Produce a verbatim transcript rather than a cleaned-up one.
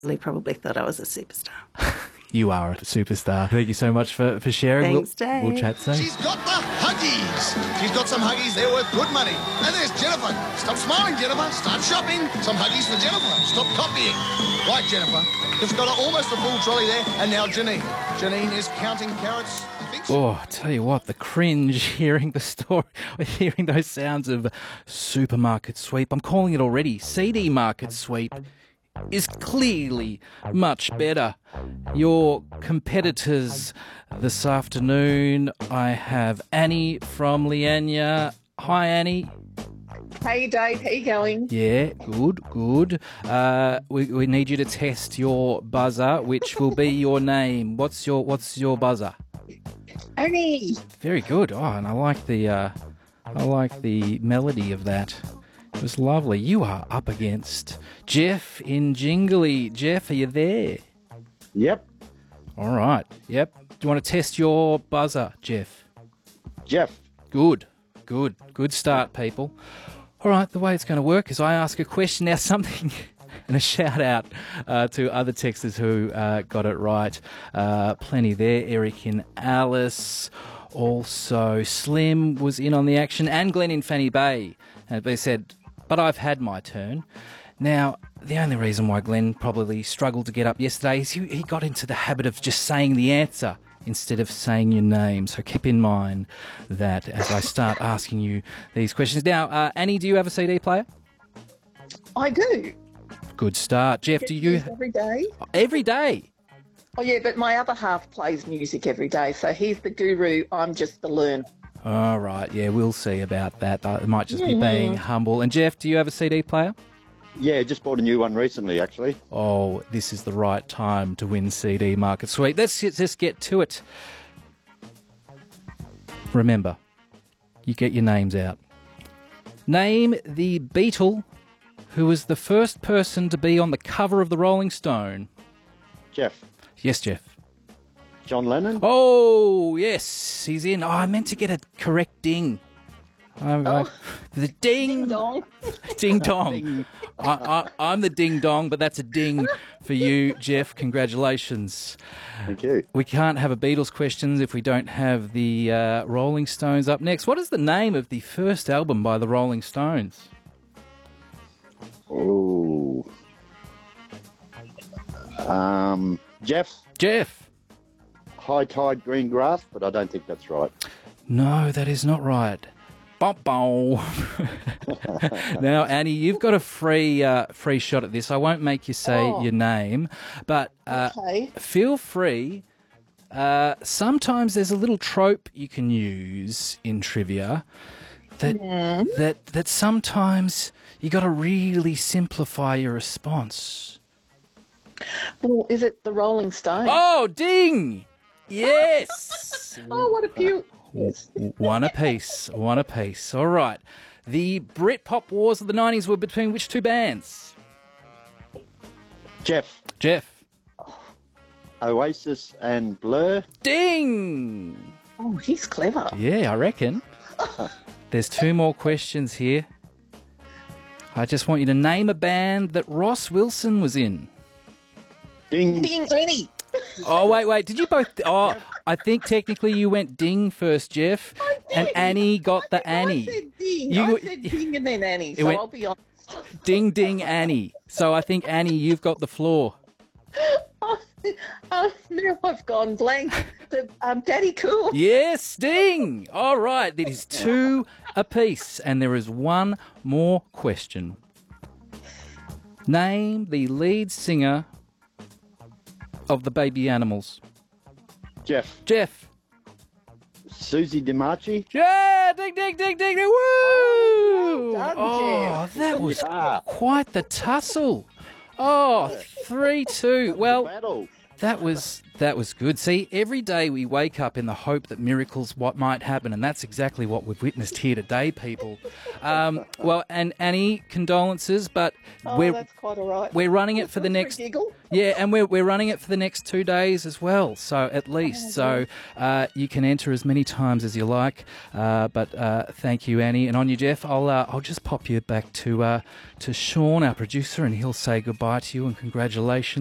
They probably thought I was a superstar. You are a superstar. Thank you so much for, for sharing. Thanks, we'll, Dave. We'll chat soon. She's got the Huggies. She's got some Huggies. They're worth good money. And there's Jennifer. Stop smiling, Jennifer. Start shopping. Some Huggies for Jennifer. Stop copying. Right, Jennifer. Just got a, almost a full trolley there. And now Janine. Janine is counting carrots. I think so. Oh, I tell you what, the cringe hearing the story, hearing those sounds of supermarket sweep. I'm calling it already. C D market sweep is clearly much better. Your competitors this afternoon, I have Annie from Leanya. Hi, Annie. Hey Dave, how you going? Yeah, good, good. Uh, we, we need you to test your buzzer, which will be your name. What's your What's your buzzer? Annie. Very good. Oh, and I like the uh, I like the melody of that. It was lovely. You are up against Jeff in Jingly. Jeff, are you there? Yep. All right. Yep. Do you want to test your buzzer, Jeff? Jeff. Good. Good. Good start, people. All right. The way it's going to work is I ask a question. Now, something... And a shout out uh, to other texters who uh, got it right. Uh, plenty there. Eric in Alice. Also, Slim was in on the action. And Glenn in Fanny Bay. And they said, but I've had my turn. Now, the only reason why Glenn probably struggled to get up yesterday is he, he got into the habit of just saying the answer instead of saying your name. So keep in mind that as I start asking you these questions. Now, uh, Annie, do you have a C D player? I do. Good start. Jeff, do you... Every day. Every day? Oh, yeah, but my other half plays music every day, so he's the guru, I'm just the learner. All right, yeah, we'll see about that. It might just be being humble. And Jeff, do you have a C D player? Yeah, just bought a new one recently, actually. Oh, this is the right time to win C D Market Sweep. Let's just get to it. Remember, you get your names out. Name the Beatle who was the first person to be on the cover of the Rolling Stone. Jeff. Yes, Jeff. John Lennon? Oh, yes, he's in. Oh, I meant to get a correct ding. I, Oh. I, the ding. Ding dong. Ding dong. I, I, I'm the ding dong, but that's a ding for you, Jeff. Congratulations. Thank you. We can't have a Beatles questions if we don't have the uh, Rolling Stones up next. What is the name of the first album by the Rolling Stones? Oh. Um, Jeff. Jeff. High Tide Green Grass, but I don't think that's right. No, that is not right. Bom, bom. Now, Annie, you've got a free uh, free shot at this. I won't make you say Oh. your name, but uh, Okay. feel free. Uh, sometimes there's a little trope you can use in trivia that that that sometimes you got to really simplify your response. Well, is it the Rolling Stones? Oh, ding! Yes. Oh, what a beaut. One apiece. One apiece. All right. The Britpop wars of the nineties were between which two bands? Jeff. Jeff. Oasis and Blur. Ding! Oh, he's clever. Yeah, I reckon. There's two more questions here. I just want you to name a band that Ross Wilson was in. Ding. Ding, Annie. Oh, wait, wait. Did you both... Oh, I think technically you went ding first, Jeff. And Annie got the Annie. I said ding. You- I said ding and then Annie, so went- I'll be honest. Ding, ding, Annie. So I think, Annie, you've got the floor. Oh, oh, now I've gone blank. The, um, Daddy Cool. Yes, ding! All right, it is two apiece, and there is one more question. Name the lead singer of the Baby Animals. Jeff. Jeff. Susie DiMarchi. Yeah, ding, ding, ding, ding, ding, woo! well done, Oh, that was Ah. quite the tussle. Oh, three, two. Well, Battle. That was that was good. See, every day we wake up in the hope that miracles what might happen, and that's exactly what we've witnessed here today, people. Um, well, and Annie, condolences, but Oh, we're that's quite all right. we're running it for the Just next giggle. yeah, and we're we're running it for the next two days as well. So at least, so uh, you can enter as many times as you like. Uh, but uh, thank you, Annie, and on you, Jeff. I'll uh, I'll just pop you back to uh, to Sean, our producer, and he'll say goodbye to you and congratulations.